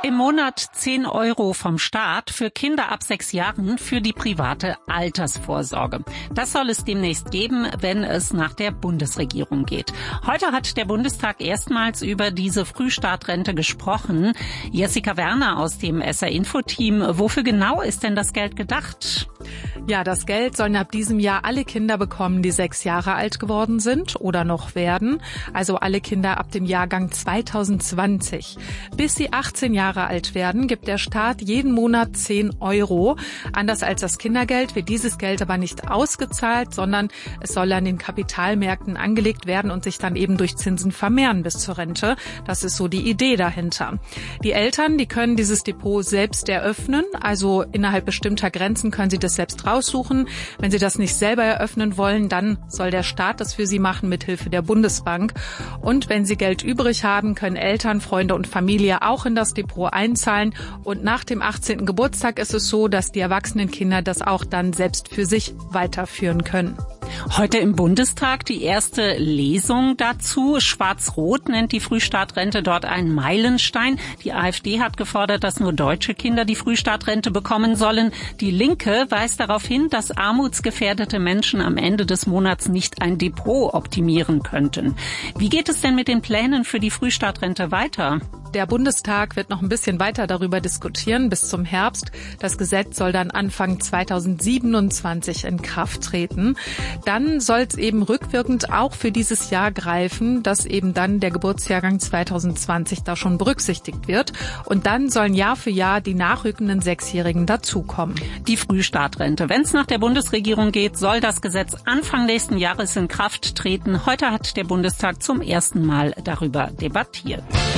Im Monat 10 € vom Staat für Kinder ab 6 Jahren für die private Altersvorsorge. Das soll es demnächst geben, wenn es nach der Bundesregierung geht. Heute hat der Bundestag erstmals über diese Frühstartrente gesprochen. Jessica Werner aus dem SR-Info-Team. Wofür genau ist denn das Geld gedacht? Ja, das Geld sollen ab diesem Jahr alle Kinder bekommen, die 6 Jahre alt geworden sind oder noch werden. Also alle Kinder ab dem Jahrgang 2020. Bis sie 18 Jahre alt werden, gibt der Staat jeden Monat 10 €. Anders als das Kindergeld wird dieses Geld aber nicht ausgezahlt, sondern es soll an den Kapitalmärkten angelegt werden und sich dann eben durch Zinsen vermehren bis zur Rente. Das ist so die Idee dahinter. Die Eltern, die können dieses Depot selbst eröffnen. Also innerhalb bestimmter Grenzen können sie das selbst raussuchen. Wenn sie das nicht selber eröffnen wollen, dann soll der Staat das für sie machen mit Hilfe der Bundesbank. Und wenn sie Geld übrig haben, können Eltern, Freunde und Familie auch in das Depot einzahlen. Und nach dem 18. Geburtstag ist es so, dass die erwachsenen Kinder das auch dann selbst für sich weiterführen können. Heute im Bundestag die erste Lesung dazu. Schwarz-Rot nennt die Frühstartrente dort einen Meilenstein. Die AfD hat gefordert, dass nur deutsche Kinder die Frühstartrente bekommen sollen. Die Linke weist darauf hin, dass armutsgefährdete Menschen am Ende des Monats nicht ein Depot optimieren könnten. Wie geht es denn mit den Plänen für die Frühstartrente weiter? Der Bundestag wird noch ein bisschen weiter darüber diskutieren bis zum Herbst. Das Gesetz soll dann Anfang 2027 in Kraft treten. Dann soll es eben rückwirkend auch für dieses Jahr greifen, dass eben dann der Geburtsjahrgang 2020 da schon berücksichtigt wird. Und dann sollen Jahr für Jahr die nachrückenden 6-Jährigen dazukommen. Die Frühstartrente. Wenn es nach der Bundesregierung geht, soll das Gesetz Anfang nächsten Jahres in Kraft treten. Heute hat der Bundestag zum ersten Mal darüber debattiert.